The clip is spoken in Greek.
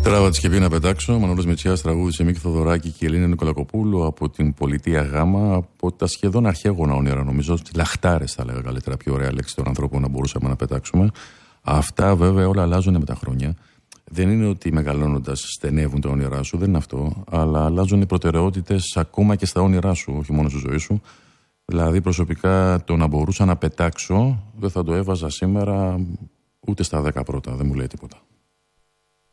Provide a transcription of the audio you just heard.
Τράβα τη και πει να πετάξω. Μανώλης Μητσιάς, τραγούδισε Μίκη Θοδωράκη και Ελένη Νικολακοπούλου από την πολιτεία Γάμα, από τα σχεδόν αρχαίγωνα όνειρα, νομίζω. Λαχτάρες, θα λέγα καλύτερα, πιο ωραία λέξη των ανθρώπων να μπορούσαμε να πετάξουμε. Αυτά βέβαια όλα αλλάζουν με τα χρόνια. Δεν είναι ότι μεγαλώνοντας στενεύουν τα όνειρά σου, δεν είναι αυτό, αλλά αλλάζουν οι προτεραιότητες ακόμα και στα όνειρά σου, όχι μόνο στη ζωή σου. Δηλαδή, προσωπικά το να μπορούσα να πετάξω δεν θα το έβαζα σήμερα ούτε στα 10 πρώτα, δεν μου λέει τίποτα.